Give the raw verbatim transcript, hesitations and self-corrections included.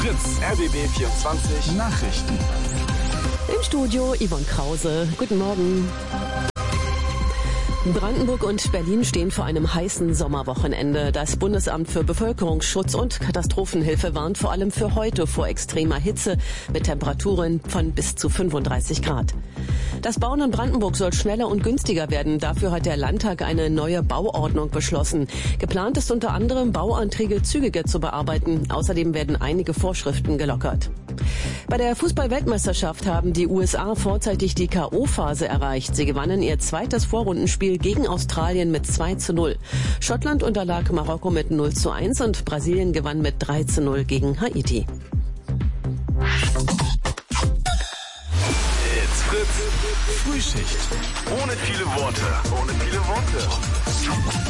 Fritz, R B B vierundzwanzig Nachrichten. Im Studio Yvonne Krause. Guten Morgen. Brandenburg und Berlin stehen vor einem heißen Sommerwochenende. Das Bundesamt für Bevölkerungsschutz und Katastrophenhilfe warnt vor allem für heute vor extremer Hitze mit Temperaturen von bis zu fünfunddreißig Grad. Das Bauen in Brandenburg soll schneller und günstiger werden. Dafür hat der Landtag eine neue Bauordnung beschlossen. Geplant ist unter anderem, Bauanträge zügiger zu bearbeiten. Außerdem werden einige Vorschriften gelockert. Bei der Fußball-Weltmeisterschaft haben die U S A vorzeitig die K O-Phase erreicht. Sie gewannen ihr zweites Vorrundenspiel gegen Australien mit zwei zu null. Schottland unterlag Marokko mit null zu eins und Brasilien gewann mit drei zu null gegen Haiti. It's Fritz. Frühschicht. Ohne viele Worte. Ohne viele Worte.